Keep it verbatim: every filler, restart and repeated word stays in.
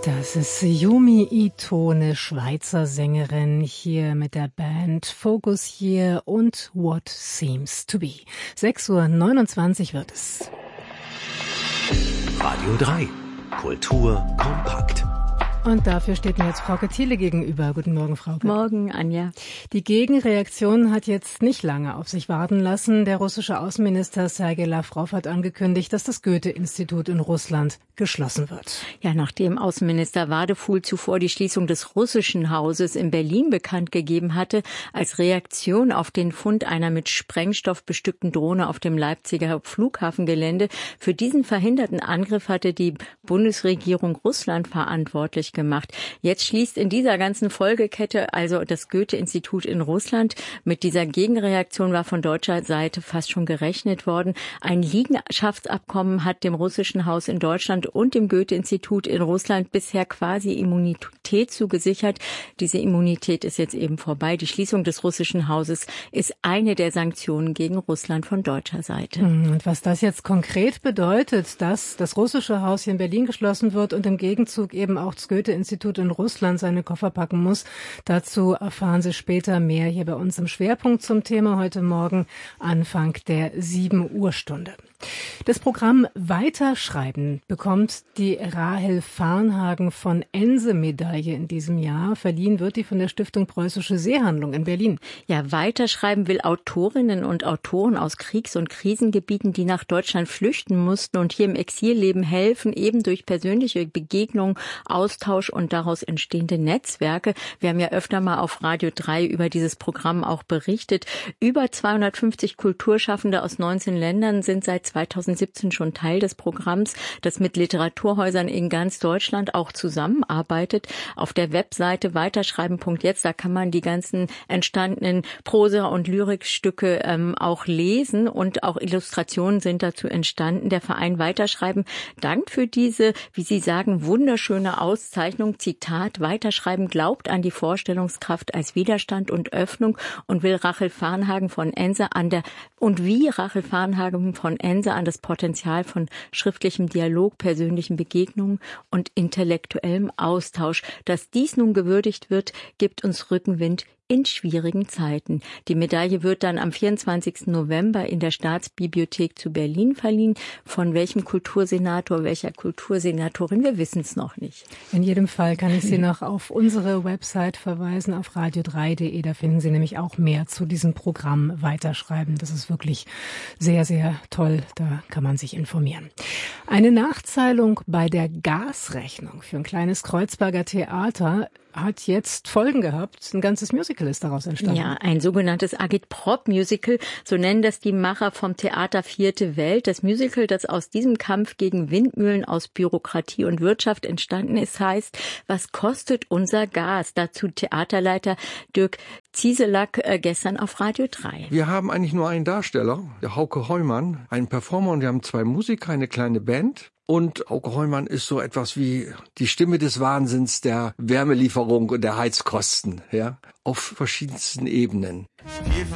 Das ist Yumi Ito, eine Schweizer Sängerin, hier mit der Band Focus Year und What Seems to Be. sechs Uhr neunundzwanzig wird es. Radio drei. Kultur kompakt. Und dafür steht mir jetzt Frauke Thiele gegenüber. Guten Morgen, Frauke. Morgen, Anja. Die Gegenreaktion hat jetzt nicht lange auf sich warten lassen. Der russische Außenminister Sergei Lawrow hat angekündigt, dass das Goethe-Institut in Russland geschlossen wird. Ja, nachdem Außenminister Wadefuhl zuvor die Schließung des russischen Hauses in Berlin bekannt gegeben hatte, als Reaktion auf den Fund einer mit Sprengstoff bestückten Drohne auf dem Leipziger Flughafengelände, für diesen verhinderten Angriff hatte die Bundesregierung Russland verantwortlich gemacht. Jetzt schließt in dieser ganzen Folgekette also das Goethe-Institut in Russland. Mit dieser Gegenreaktion war von deutscher Seite fast schon gerechnet worden. Ein Liegenschaftsabkommen hat dem russischen Haus in Deutschland und dem Goethe-Institut in Russland bisher quasi Immunität zugesichert. Diese Immunität ist jetzt eben vorbei. Die Schließung des russischen Hauses ist eine der Sanktionen gegen Russland von deutscher Seite. Und was das jetzt konkret bedeutet, dass das russische Haus hier in Berlin geschlossen wird und im Gegenzug eben auch das Goethe-Institut in Russland seine Koffer packen muss, dazu erfahren Sie später mehr hier bei uns im Schwerpunkt zum Thema heute Morgen, Anfang der sieben Uhr Stunde. Das Programm Weiterschreiben bekommt die Rahel Varnhagen von Ense-Medaille in diesem Jahr. Verliehen wird die von der Stiftung Preußische Seehandlung in Berlin. Ja, Weiterschreiben will Autorinnen und Autoren aus Kriegs- und Krisengebieten, die nach Deutschland flüchten mussten und hier im Exil leben, helfen, eben durch persönliche Begegnungen, Austausch und daraus entstehende Netzwerke. Wir haben ja öfter mal auf Radio drei über dieses Programm auch berichtet. Über zweihundertfünfzig Kulturschaffende aus neunzehn Ländern sind seit zweitausendsiebzehn schon Teil des Programms, das mit Literaturhäusern in ganz Deutschland auch zusammenarbeitet. Auf der Webseite weiterschreiben punkt jetzt, da kann man die ganzen entstandenen Prosa- und Lyrikstücke ähm, auch lesen und auch Illustrationen sind dazu entstanden. Der Verein Weiterschreiben dankt für diese, wie Sie sagen, wunderschöne Auszeichnung. Zitat: Weiterschreiben glaubt an die Vorstellungskraft als Widerstand und Öffnung und will Rahel Varnhagen von Ense an der und wie Rahel Varnhagen von Ense an das Potenzial von schriftlichem Dialog, persönlichen Begegnungen und intellektuellem Austausch. Dass dies nun gewürdigt wird, gibt uns Rückenwind in schwierigen Zeiten. Die Medaille wird dann am vierundzwanzigsten November in der Staatsbibliothek zu Berlin verliehen. Von welchem Kultursenator, welcher Kultursenatorin, wir wissen es noch nicht. In jedem Fall kann ich Sie noch auf unsere Website verweisen, auf radio drei punkt de. Da finden Sie nämlich auch mehr zu diesem Programm Weiterschreiben. Das ist wirklich sehr, sehr toll. Da kann man sich informieren. Eine Nachzahlung bei der Gasrechnung für ein kleines Kreuzberger Theater hat jetzt Folgen gehabt. Ein ganzes Musical ist daraus entstanden. Ja, ein sogenanntes Agitprop-Musical, so nennen das die Macher vom Theater Vierte Welt. Das Musical, das aus diesem Kampf gegen Windmühlen aus Bürokratie und Wirtschaft entstanden ist, heißt, was kostet unser Gas? Dazu Theaterleiter Dirk Zieselack äh, gestern auf Radio drei. Wir haben eigentlich nur einen Darsteller, der Hauke Heumann, einen Performer, und wir haben zwei Musiker, eine kleine Band. Und Hauke Heumann ist so etwas wie die Stimme des Wahnsinns der Wärmelieferung und der Heizkosten, ja, auf verschiedensten Ebenen.